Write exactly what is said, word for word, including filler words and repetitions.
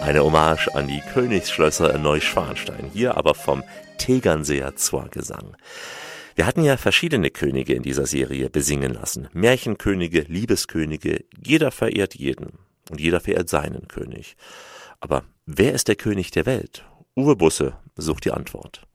Eine Hommage an die Königsschlösser in Neuschwanstein, hier aber vom Tegernseer Zwargesang. Wir hatten ja verschiedene Könige in dieser Serie besingen lassen. Märchenkönige, Liebeskönige, jeder verehrt jeden und jeder verehrt seinen König. Aber wer ist der König der Welt? Uwe Busse sucht die Antwort.